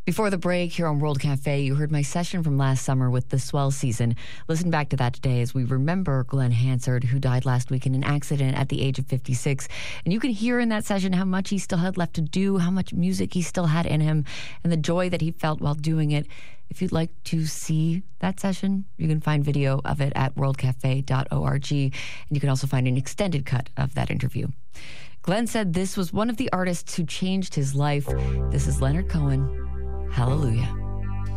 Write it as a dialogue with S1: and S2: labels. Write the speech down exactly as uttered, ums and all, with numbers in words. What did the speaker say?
S1: Before the break here on World Cafe, you heard my session from last summer with the Swell Season. Listen back to that today as we remember Glenn Hansard, who died last week in an accident at the age of fifty-six. And you can hear in that session how much he still had left to do, how much music he still had in him, and the joy that he felt while doing it. If you'd like to see that session, you can find video of it at world cafe dot org. And you can also find an extended cut of that interview. Glenn said this was one of the artists who changed his life. This is Leonard Cohen. Hallelujah.